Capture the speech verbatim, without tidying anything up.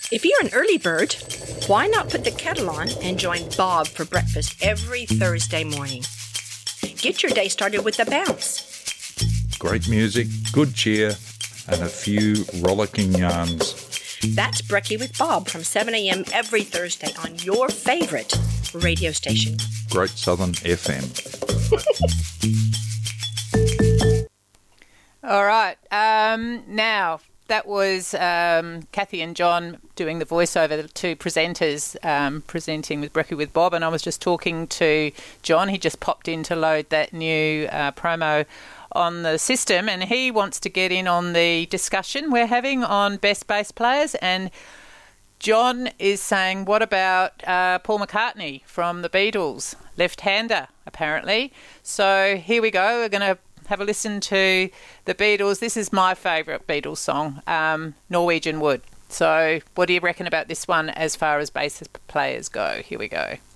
If you're an early bird, why not put the kettle on and join Bob for breakfast every Thursday morning? Get your day started with a bounce. Great music, good cheer, and a few rollicking yarns. That's Brekkie with Bob from seven a.m. every Thursday on your favourite radio station. Great Southern F M. All right. Um, now, that was um, Kathy and John doing the voiceover, the two presenters um, presenting with Brekkie with Bob, and I was just talking to John. He just popped in to load that new uh, promo on the system, and he wants to get in on the discussion we're having on best bass players. And John is saying, what about uh, Paul McCartney from the Beatles? Left-hander, apparently. So here we go. We're going to have a listen to the Beatles. This is my favourite Beatles song, um, Norwegian Wood. So what do you reckon about this one as far as bass players go? Here we go.